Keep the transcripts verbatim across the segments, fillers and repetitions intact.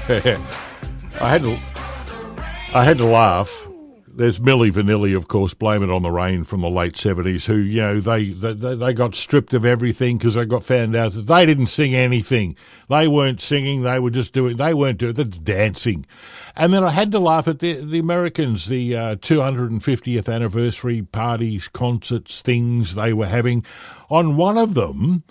I had to, I had to laugh. There's Milli Vanilli, of course, Blame It on the Rain from the late seventies, who, you know, they they, they got stripped of everything because they got found out that they didn't sing anything. They weren't singing, they were just doing, they weren't doing, the dancing. And then I had to laugh at the, the Americans, the uh, two hundred fiftieth anniversary parties, concerts, things they were having. On one of them,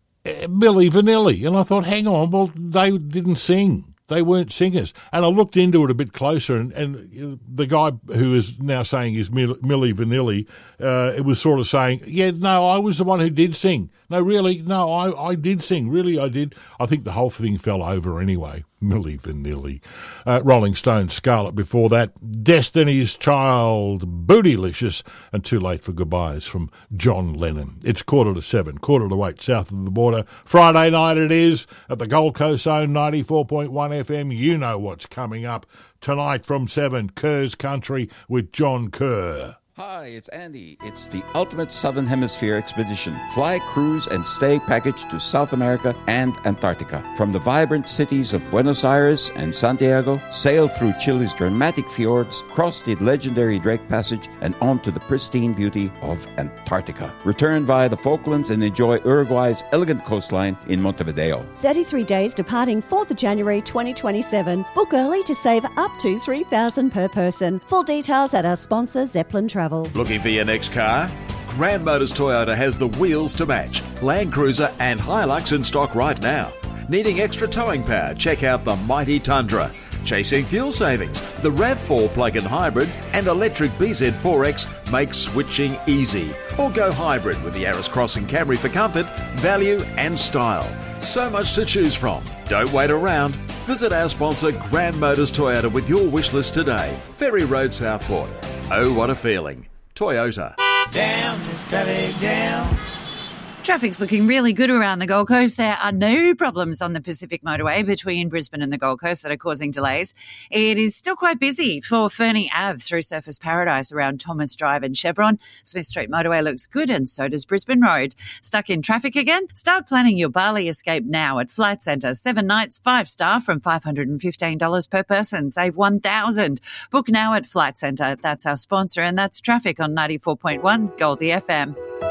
Milli Vanilli. And I thought, hang on, well, they didn't sing. They weren't singers. And I looked into it a bit closer, and, and the guy who is now saying is Milli Vanilli, uh, it was sort of saying, yeah, no, I was the one who did sing. No, really, no, I, I did sing. Really, I did. I think the whole thing fell over anyway. Milli Vanilli. Uh, Rolling Stones, Scarlet before that. Destiny's Child, Bootylicious, and Too Late for Goodbyes from John Lennon. It's quarter to seven, quarter to eight, south of the border. Friday night it is at the Gold Coast Zone, ninety-four point one F M. You know what's coming up tonight from seven, Kerr's Country with John Kerr. Hi, it's Andy. It's the ultimate Southern Hemisphere expedition. Fly, cruise, and stay package to South America and Antarctica. From the vibrant cities of Buenos Aires and Santiago, sail through Chile's dramatic fjords, cross the legendary Drake Passage, and on to the pristine beauty of Antarctica. Return via the Falklands and enjoy Uruguay's elegant coastline in Montevideo. thirty-three days departing fourth of January twenty twenty-seven. Book early to save up to three thousand dollars per person. Full details at our sponsor, Zeppelin Travel. Looking for your next car? Grand Motors Toyota has the wheels to match. Land Cruiser and Hilux in stock right now. Needing extra towing power? Check out the mighty Tundra. Chasing fuel savings? The RAV four plug-in hybrid and electric B Z four X make switching easy. Or go hybrid with the Yaris Cross and Camry for comfort, value and style. So much to choose from. Don't wait around. Visit our sponsor Grand Motors Toyota with your wish list today. Ferry Road, Southport. Oh, what a feeling. Toyota. Down, just traffic down. Traffic's looking really good around the Gold Coast. There are no problems on the Pacific Motorway between Brisbane and the Gold Coast that are causing delays. It is still quite busy for Fernie Ave through Surfers Paradise around Thomas Drive and Chevron. Smith Street Motorway looks good, and so does Brisbane Road. Stuck in traffic again? Start planning your Bali escape now at Flight Centre. Seven nights, five star from five hundred fifteen dollars per person. Save one thousand dollars. Book now at Flight Centre. That's our sponsor, and that's traffic on ninety-four point one Goldie F M.